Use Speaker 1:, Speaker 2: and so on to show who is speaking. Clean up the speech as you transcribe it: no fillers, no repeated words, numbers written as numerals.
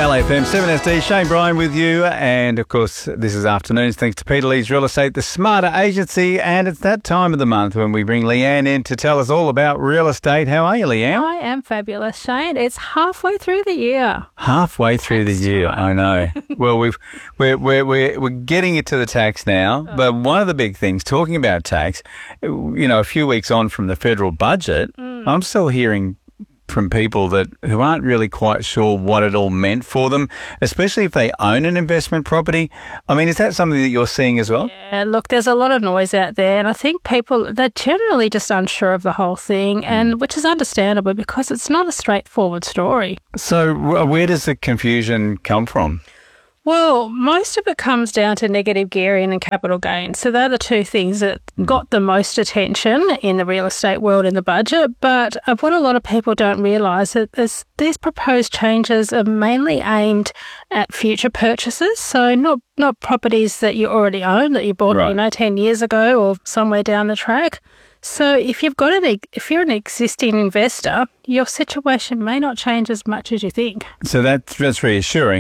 Speaker 1: LAFM 7SD, Shane Bryan with you. And, of course, this is Afternoons thanks to Peter Leeds Real Estate, the smarter agency. And it's that time of the month when we bring Leanne in to tell us all about real estate. How are you, Leanne?
Speaker 2: I am fabulous, Shane. It's halfway through the year.
Speaker 1: Halfway through the year, I know. Well, we're getting it to the tax now. But one of the big things, talking about tax, a few weeks on from the federal budget, I'm still hearing from people who aren't really quite sure what it all meant for them, especially if they own an investment property. I mean, is that something that you're seeing as well?
Speaker 2: Yeah, look, there's a lot of noise out there, and I think they're generally just unsure of the whole thing, and which is understandable because it's not a straightforward story.
Speaker 1: So where does the confusion come from?
Speaker 2: Well, most of it comes down to negative gearing and capital gains. So they're the two things that got the most attention in the real estate world in the budget. But what a lot of people don't realise is these proposed changes are mainly aimed at future purchases. So not properties that you already own, that you bought, 10 years ago or somewhere down the track. So if you're an existing investor, your situation may not change as much as you think.
Speaker 1: So that's reassuring.